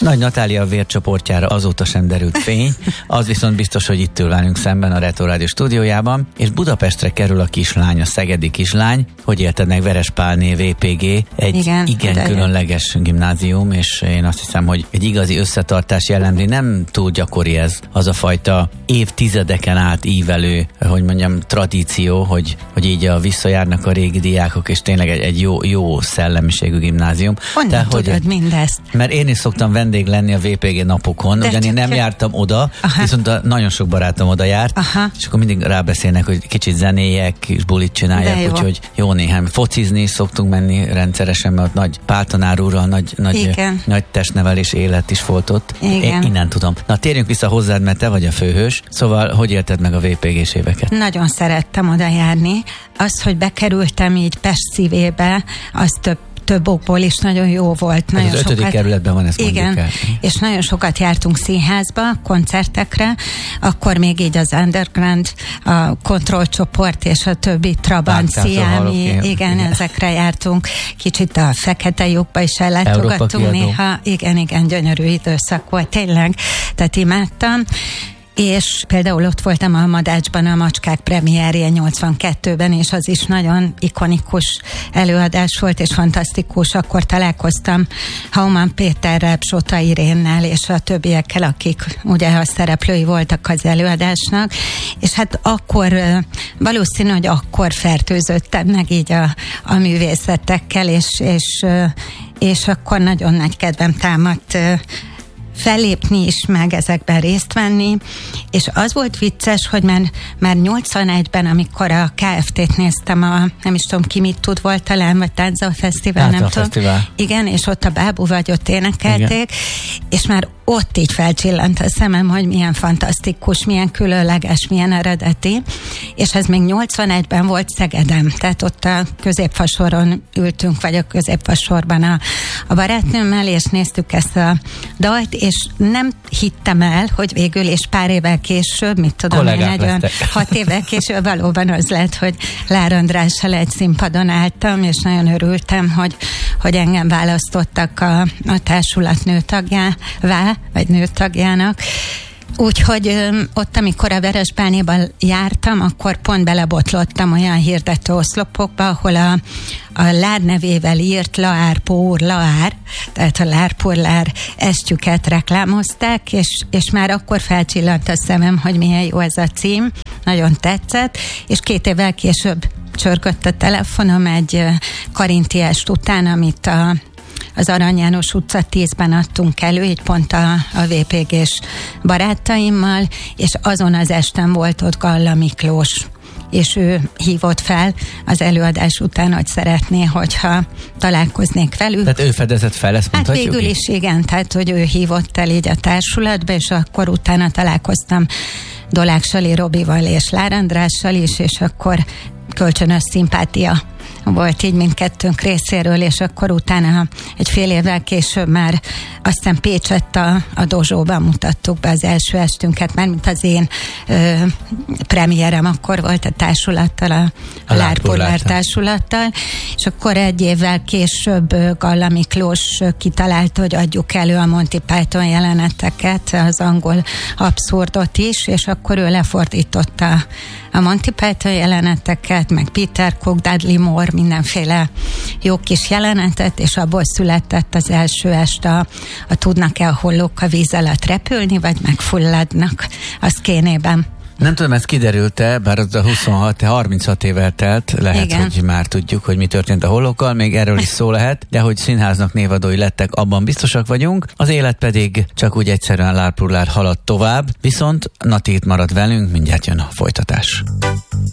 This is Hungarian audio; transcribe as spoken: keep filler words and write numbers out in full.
Nagy Natália vércsoportjára azóta sem derült fény, az viszont biztos, hogy itt ül velünk szemben a Retro Rádió stúdiójában, és Budapestre kerül a kislány, a szegedi kislány. Hogy élted meg? Verespálné vé pé gé, egy igen, igen különleges gimnázium, és én azt hiszem, hogy egy igazi összetartás jellemzi. Nem túl gyakori ez, az a fajta évtizedeken át ívelő, hogy mondjam, tradíció, hogy, hogy így a visszajárnak a régi diákok, és tényleg egy, egy jó, jó szellemiségű gimnázium. Honnan tudod hogy, mindezt? Mert én is szoktam vendég lenni a vé pé gé napokon, de ugyan én nem jártam oda, aha, viszont a, nagyon sok barátom oda járt, aha, és akkor mindig rábeszélnek, hogy kicsit zenéjek, és bulit csinálják, jó. Úgyhogy jó néhány. Focizni is szoktunk menni rendszeresen, mert ott nagy páltanár úrral, nagy, nagy, nagy testnevelés élet is volt ott. Igen. Én innen tudom. Na, térjünk vissza hozzád, mert te vagy a főhős. Szóval, hogy élted meg a vé pé gés éveket? Nagyon szerettem oda járni. Az, hogy bekerültem így Pest szívébe, az több több okból is nagyon jó volt. Nagyon az ötödik sokat, kerületben van, ezt igen, el. És nagyon sokat jártunk színházba, koncertekre, akkor még így az Underground, a kontrollcsoport és a többi Trabant, Sziámi, igen, igen, ezekre jártunk. Kicsit a Fekete lyukba is ellátogattunk néha. Igen, igen, gyönyörű időszak volt, tényleg, tehát imádtam. És például ott voltam a Madácsban a Macskák premierje nyolcvankettőben, és az is nagyon ikonikus előadás volt, és fantasztikus. Akkor találkoztam Hauman Péterrel, Sota Irénnel, és a többiekkel, akik ugye a szereplői voltak az előadásnak, és hát akkor valószínű, hogy akkor fertőzöttem meg így a, a művészetekkel, és, és, és akkor nagyon nagy kedvem támadt fellépni is, meg ezekben részt venni, és az volt vicces, hogy már, már nyolcvanegyben, amikor a ká ef té-t néztem, a, nem is tudom ki mit tud, volt talán, vagy Tánza Fesztivál, nem tudom. Fesztivál. Igen, és ott a Bábú vagy ott énekelték, igen, és már ott így felcsillant a szemem, hogy milyen fantasztikus, milyen különleges, milyen eredeti, és ez még nyolcvanegyben volt Szegeden, tehát ott a középfasoron ültünk, vagy a középfasorban a, a barátnőmmel, és néztük ezt a dalt, és nem hittem el, hogy végül és pár évvel később, mit tudom én, egy olyan hat évvel később valóban az lett, hogy Lár Andrással egy színpadon álltam, és nagyon örültem, hogy, hogy engem választottak a, a társulat nőtagjává, vagy nőtagjának. Úgyhogy ö, ott, amikor a Verespálnéban jártam, akkor pont belebotlottam olyan hirdető oszlopokba, ahol a, a Lár nevével írt Laárpór Laár, tehát a Lárpór Lár esztyüket reklámozták, és, és már akkor felcsillant a szemem, hogy milyen jó ez a cím, nagyon tetszett, és két évvel később csörgött a telefonom egy karintiást után, amit a az Arany János utca tízben adtunk elő, így pont a, a vé pé gés barátaimmal, és azon az esten volt ott Galla Miklós, és ő hívott fel az előadás után, hogy szeretné, hogyha találkoznék velük. Tehát ő fedezett fel, ezt mondhatjuk? Hát végül is igen, tehát hogy ő hívott el így a társulatba, és akkor utána találkoztam Dolák Sali Robival és Lár Andrással is, és akkor kölcsönös szimpátia volt így mindkettőnk részéről, és akkor utána egy fél évvel később már aztán Pécsett a, a Dozsóban mutattuk be az első estünket, mert mint az én ö, premierem akkor volt a társulattal, a, a Lárpór Lár társulattal, és akkor egy évvel később Galla Miklós kitalálta, hogy adjuk elő a Monty Python jeleneteket, az angol abszurdot is, és akkor ő lefordította a Monty Python jeleneteket, meg Peter Cook, Dudley Moore, mindenféle jó kis jelenetet, és abból született az első est a, a Tudnak-e a hollók a víz alatt repülni, vagy megfulladnak a szkénében. Nem tudom, ez kiderült-e, bár az a huszonhat, harminchat év eltelt, lehet, igen, hogy már tudjuk, hogy mi történt a hollókkal, még erről is szó lehet, de hogy színháznak névadói lettek, abban biztosak vagyunk, az élet pedig csak úgy egyszerűen Lárpór Lár haladt tovább, viszont Nati itt marad velünk, mindjárt jön a folytatás.